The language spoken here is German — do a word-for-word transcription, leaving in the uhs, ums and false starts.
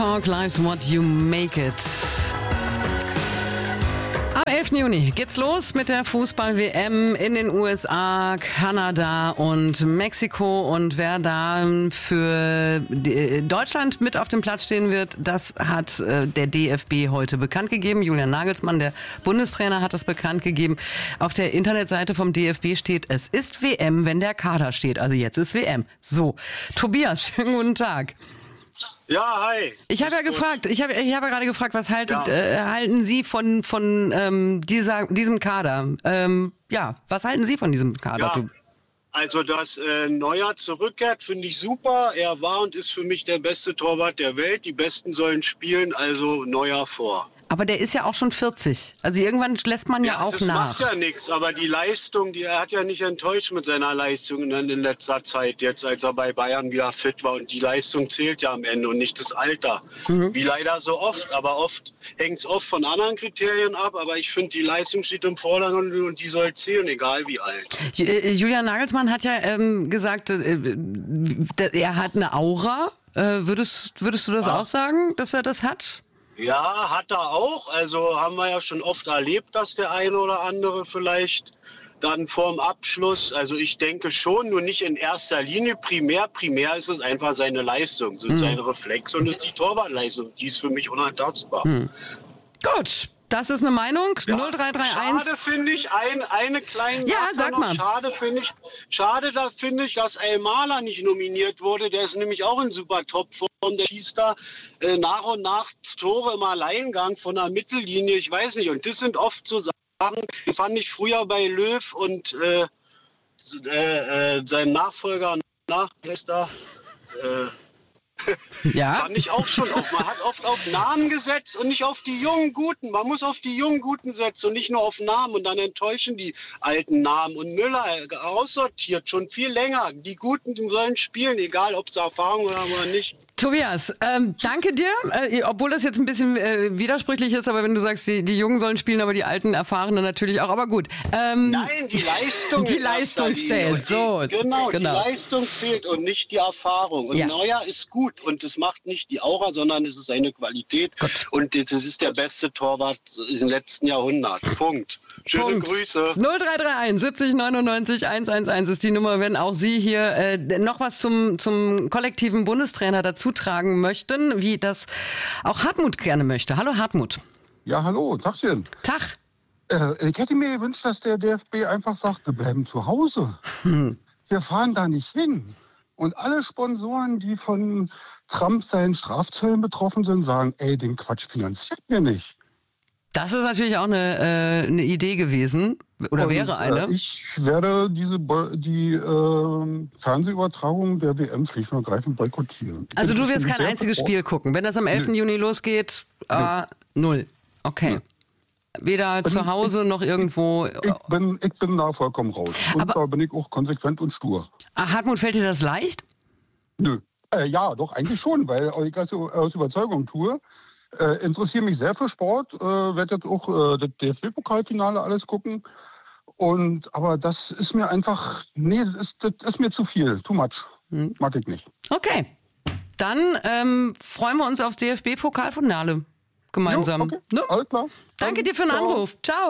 Talk Life's What You Make It. Am elften Juni geht's los mit der Fußball-W M in den U S A, Kanada und Mexiko. Und wer da für Deutschland mit auf dem Platz stehen wird, das hat der D F B heute bekannt gegeben. Julian Nagelsmann, der Bundestrainer, hat es bekannt gegeben. Auf der Internetseite vom D F B steht, es ist W M, wenn der Kader steht. Also jetzt ist W M. So, Tobias, schönen guten Tag. Ja, hi. Ich habe ja gefragt, ich habe ich habe ja gerade gefragt, was haltet, ja. äh, halten Sie von von ähm, dieser diesem Kader? Ähm, ja, was halten Sie von diesem Kader? Ja, also, dass äh, Neuer zurückkehrt, finde ich super. Er war und ist für mich der beste Torwart der Welt. Die Besten sollen spielen, also Neuer vor. Aber der ist ja auch schon vierzig. Also irgendwann lässt man ja, ja auch das nach. Das macht ja nichts, aber die Leistung, die, er hat ja nicht enttäuscht mit seiner Leistung in, in letzter Zeit, jetzt als er bei Bayern wieder fit war. Und die Leistung zählt ja am Ende und nicht das Alter. Mhm. Wie leider so oft, aber oft hängt es oft von anderen Kriterien ab. Aber ich finde, die Leistung steht im Vordergrund und die soll zählen, egal wie alt. Julian Nagelsmann hat ja ähm, gesagt, äh, er hat eine Aura. Äh, würdest, würdest du das ja. auch sagen, dass er das hat? Ja, hat er auch. Also haben wir ja schon oft erlebt, dass der eine oder andere vielleicht dann vorm Abschluss, also ich denke schon, nur nicht in erster Linie. Primär, primär ist es einfach seine Leistung, sind hm. seine Reflexe und ist die Torwartleistung. Die ist für mich unantastbar. Hm. Gut. Das ist eine Meinung. Ja, null drei drei eins. Schade finde ich, ein, eine kleine ja, sag mal. Schade finde ich, schade da finde ich, dass Aymala nicht nominiert wurde. Der ist nämlich auch in super Topform. Der schießt da äh, nach und nach Tore im Alleingang von der Mittellinie. Ich weiß nicht. Und das sind oft so Sachen, die fand ich früher bei Löw und äh, äh, äh, seinem Nachfolger Nachläster. Äh, Ja. Fand ich auch schon oft. Man hat oft auf Namen gesetzt und nicht auf die jungen Guten. Man muss auf die jungen Guten setzen und nicht nur auf Namen. Und dann enttäuschen die alten Namen. Und Müller aussortiert schon viel länger. Die Guten sollen spielen, egal ob sie Erfahrung haben oder nicht. Tobias, ähm, danke dir. Äh, obwohl das jetzt ein bisschen äh, widersprüchlich ist, aber wenn du sagst, die, die Jungen sollen spielen, aber die Alten, Erfahrenen natürlich auch. Aber gut. Ähm, Nein, die Leistung Die Leistung zählt. Die, so, genau, genau, die Leistung zählt und nicht die Erfahrung. Und ja. Neuer ist gut und das macht nicht die Aura, sondern es ist seine Qualität. Gott. Und das ist der beste Torwart im letzten Jahrhundert. Punkt. Schöne Punkt. Grüße. null drei drei eins siebzig neunundneunzig hundertelf ist die Nummer, wenn auch Sie hier äh, noch was zum, zum kollektiven Bundestrainer dazu tragen möchten, wie das auch Hartmut gerne möchte. Hallo Hartmut. Ja, hallo, Tagchen. Tag. Äh, ich hätte mir gewünscht, dass der D F B einfach sagt, wir bleiben zu Hause. Hm. Wir fahren da nicht hin. Und alle Sponsoren, die von Trump seinen Strafzöllen betroffen sind, sagen, ey, den Quatsch finanziert mir nicht. Das ist natürlich auch eine, äh, eine Idee gewesen. Oder Und, wäre eine. Äh, ich werde diese Bo- die äh, Fernsehübertragung der W M schlicht und ergreifend boykottieren. Also du wirst kein einziges verbraucht. Spiel gucken. Wenn das am elften Juni losgeht, äh, null. Okay. Nee. Weder bin, zu Hause ich, noch irgendwo. Ich bin, ich bin da vollkommen raus. Und Aber, da bin ich auch konsequent und stur. Hartmut, fällt dir das leicht? Nö. Äh, ja, doch, eigentlich schon, weil ich das aus Überzeugung tue. Äh, interessiere mich sehr für Sport, äh, werde jetzt auch äh, das D F B-Pokalfinale alles gucken. Und, aber das ist mir einfach, nee, das ist, das ist mir zu viel, too much. Hm. Mag ich nicht. Okay, dann ähm, freuen wir uns aufs D F B-Pokalfinale gemeinsam. Jo, okay. Ne? Alles klar. Danke dir für den Anruf. Ciao.